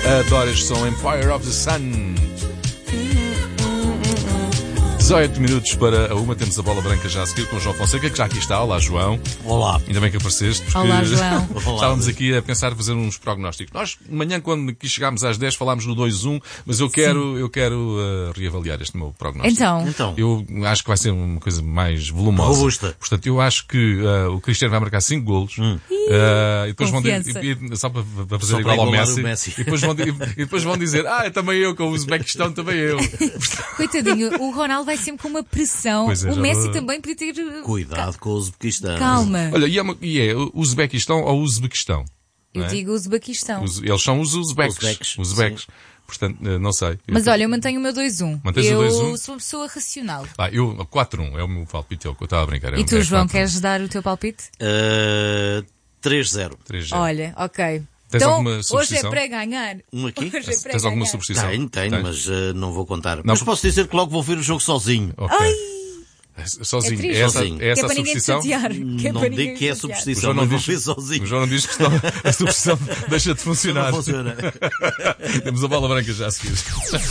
Adoro este som, Empire of the Sun. 18 minutos para a 1, temos a bola branca já a seguir com o João Fonseca, que já aqui está. Olá, João. Olá. Ainda bem que apareceste, porque Olá, João. estávamos aqui a pensar em fazer uns prognósticos. Nós, de manhã, quando aqui chegámos às 10, falámos no 2-1, mas eu quero reavaliar este meu prognóstico. Então. Eu acho que vai ser uma coisa mais volumosa. Robusta. Portanto, eu acho que o Cristiano vai marcar 5 golos. E depois só para fazer Só igual para ao igualar o Messi. Messi. E depois vão dizer, também eu, com o Uzbequistão, também eu. Coitadinho, o Ronaldo vai sempre com uma pressão. Pois é, O já Messi vou- também podia ter... Cuidado com o Uzbequistão. Calma. Olha, e é Uzbequistão ou Uzbequistão? Eu não é? digo Uzbequistão. Eles são os uzbeques. Uzbeques, Portanto, não sei. Mas olha, eu mantenho o meu 2-1. Mantens o 2-1? Eu sou uma pessoa racional. Eu 4-1 é o meu palpite, é o que eu estava a brincar. E tu, João, 4-1. queres dar o teu palpite? 3-0. 3-0. Olha, ok. Tens Então, alguma hoje é superstição? para ganhar. Um aqui? Hoje é para Tens alguma ganhar. superstição? Tenho, Tens? mas não vou contar. Mas posso dizer que logo vou ver o jogo sozinho. Ok. Sozinho. É triste. É Sozinho. Que é essa a para ninguém te superstição? chatear. Que é Não para digo ninguém que é te chatear. O superstição, João não mas vou diz, ver o sozinho. João não diz que a superstição deixa de funcionar. Não funciona. Temos a bola branca já a seguir.